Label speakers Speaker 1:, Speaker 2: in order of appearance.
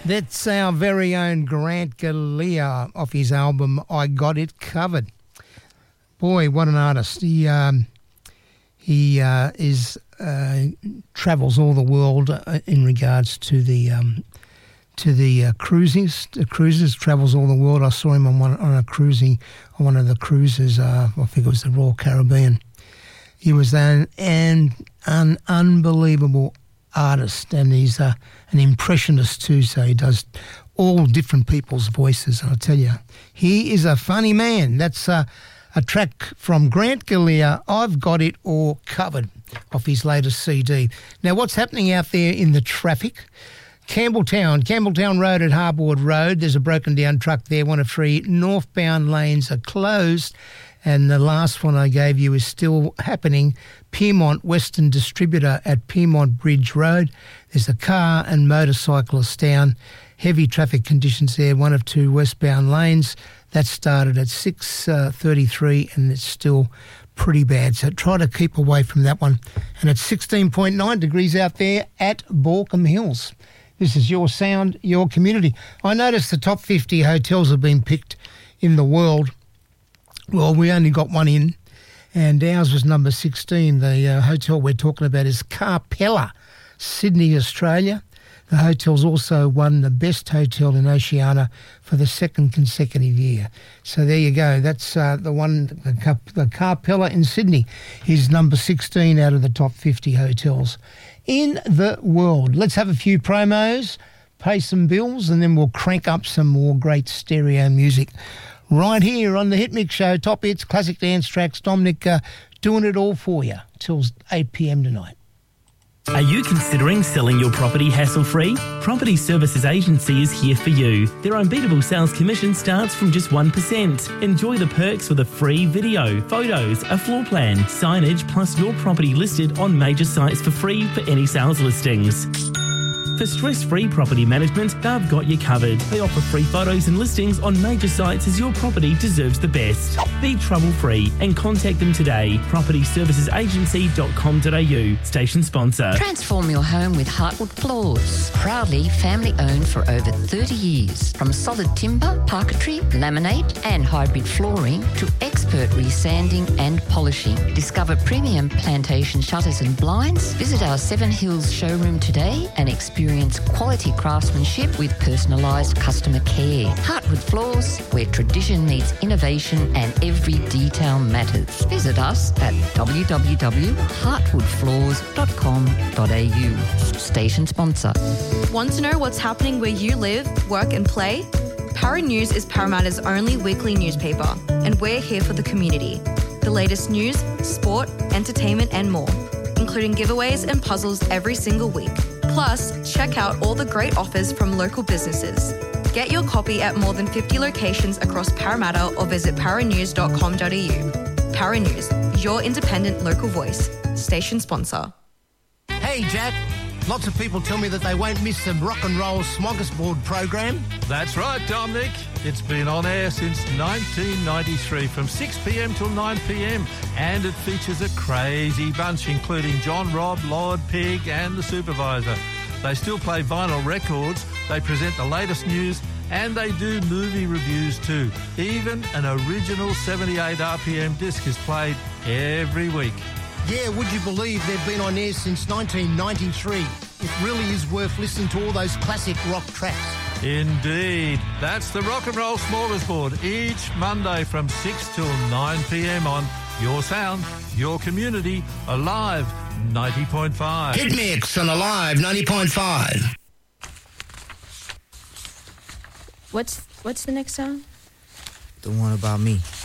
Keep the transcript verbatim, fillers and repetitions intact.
Speaker 1: That's our very own Grant Galea off his album I Got It Covered. Boy, what an artist. He um, he uh, is uh, travels all the world uh, in regards to the um, to the uh, cruises. The cruises travels all the world. I saw him on one on a cruising on one of the cruises. Uh, I think it was the Royal Caribbean. He was an an, an unbelievable artist, and he's uh, an impressionist too, so he does all different people's voices. And I tell you, he is a funny man. That's uh, a track from Grant Galea, I've Got It All Covered, off his latest C D. Now, what's happening out there in the traffic? Campbelltown, Campbelltown Road at Harbord Road, there's a broken down truck there, one of three northbound lanes are closed, and the last one I gave you is still happening. Piedmont Western Distributor at Piedmont Bridge Road. There's a car and motorcyclist down. Heavy traffic conditions there, one of two westbound lanes. That started at six thirty-three and it's still pretty bad. So try to keep away from that one. And it's sixteen point nine degrees out there at Borkham Hills. This is your sound, your community. I noticed the top fifty hotels have been picked in the world. Well, we only got one in, and ours was number sixteen. The uh, hotel we're talking about is Carpella, Sydney, Australia. The hotel's also won the best hotel in Oceania for the second consecutive year. So there you go. That's uh, the one, the, Car- the Carpella in Sydney is number sixteen out of the top fifty hotels in the world. Let's have a few promos, pay some bills, and then we'll crank up some more great stereo music right here on the Hit Mix Show. Top hits, classic dance tracks. Dominic uh, doing it all for you till eight p.m. tonight.
Speaker 2: Are you considering selling your property hassle-free? Property Services Agency is here for you. Their unbeatable sales commission starts from just one percent. Enjoy the perks with a free video, photos, a floor plan, signage, plus your property listed on major sites for free for any sales listings. For stress-free property management, they've got you covered. They offer free photos and listings on major sites as your property deserves the best. Be trouble-free and contact them today. property services agency dot com dot a u. Station sponsor.
Speaker 3: Transform your home with Heartwood Floors. Proudly family-owned for over thirty years. From solid timber, parquetry, laminate and hybrid flooring to expert resanding and polishing. Discover premium plantation shutters and blinds. Visit our Seven Hills showroom today and experience Experience quality craftsmanship with personalised customer care. Heartwood Floors, where tradition meets innovation and every detail matters. Visit us at w w w dot heartwood floors dot com dot a u. Station sponsor.
Speaker 4: Want to know what's happening where you live, work and play? Para News is Parramatta's only weekly newspaper, and we're here for the community. The latest news, sport, entertainment and more, including giveaways and puzzles every single week. Plus, check out all the great offers from local businesses. Get your copy at more than fifty locations across Parramatta or visit para news dot com dot a u. Para News, your independent local voice. Station sponsor.
Speaker 1: Hey, Jack. Lots of people tell me that they won't miss the Rock and Roll Smorgasbord program.
Speaker 5: That's right, Dominic. It's been on air since nineteen ninety-three from six p.m. till nine p.m. and it features a crazy bunch including John Robb, Lord Pig and the Supervisor. They still play vinyl records, they present the latest news and they do movie reviews too. Even an original seventy-eight R P M disc is played every week.
Speaker 1: Yeah, would you believe they've been on air since nineteen ninety-three? It really is worth listening to all those classic rock tracks.
Speaker 5: Indeed. That's the Rock and Roll Smorgasbord each Monday from six till nine p.m. on Your Sound, Your Community, Alive ninety point five.
Speaker 1: Hit Mix on Alive ninety point five.
Speaker 6: What's what's the next song?
Speaker 7: The one about me.